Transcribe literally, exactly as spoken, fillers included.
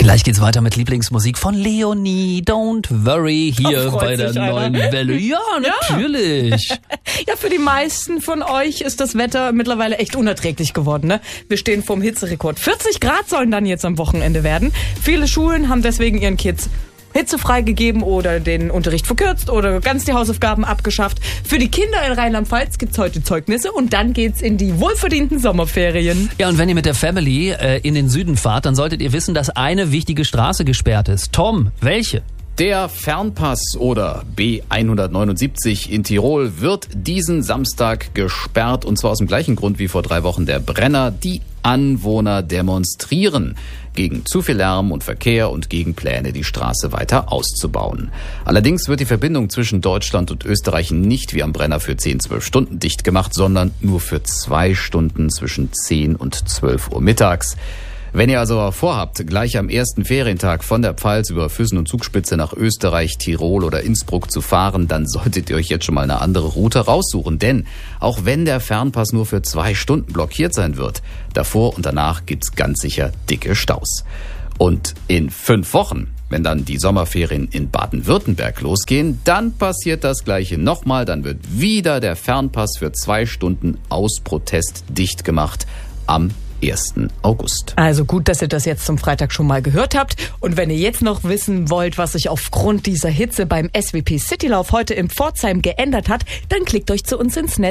Gleich geht's weiter mit Lieblingsmusik von Leonie. Don't worry, hier bei der neuen Welle. Ja, natürlich. Ja, für die meisten von euch ist das Wetter mittlerweile echt unerträglich geworden, ne? Wir stehen vorm Hitzerekord. vierzig Grad sollen dann jetzt am Wochenende werden. Viele Schulen haben deswegen ihren Kids Hitze freigegeben oder den Unterricht verkürzt oder ganz die Hausaufgaben abgeschafft. Für die Kinder in Rheinland-Pfalz gibt's heute Zeugnisse und dann geht's in die wohlverdienten Sommerferien. Ja, und wenn ihr mit der Family äh, in den Süden fahrt, dann solltet ihr wissen, dass eine wichtige Straße gesperrt ist. Tom, welche? Der Fernpass oder B hundertneunundsiebzig in Tirol wird diesen Samstag gesperrt und zwar aus dem gleichen Grund wie vor drei Wochen der Brenner. Die Anwohner demonstrieren gegen zu viel Lärm und Verkehr und gegen Pläne, die Straße weiter auszubauen. Allerdings wird die Verbindung zwischen Deutschland und Österreich nicht wie am Brenner für zehn, zwölf Stunden dicht gemacht, sondern nur für zwei Stunden zwischen zehn und zwölf Uhr mittags. Wenn ihr also vorhabt, gleich am ersten Ferientag von der Pfalz über Füssen und Zugspitze nach Österreich, Tirol oder Innsbruck zu fahren, dann solltet ihr euch jetzt schon mal eine andere Route raussuchen. Denn auch wenn der Fernpass nur für zwei Stunden blockiert sein wird, davor und danach gibt's ganz sicher dicke Staus. Und in fünf Wochen, wenn dann die Sommerferien in Baden-Württemberg losgehen, dann passiert das Gleiche nochmal. Dann wird wieder der Fernpass für zwei Stunden aus Protest dicht gemacht am ersten August. Also gut, dass ihr das jetzt zum Freitag schon mal gehört habt. Und wenn ihr jetzt noch wissen wollt, was sich aufgrund dieser Hitze beim S W P Citylauf heute in Pforzheim geändert hat, dann klickt euch zu uns ins Netz.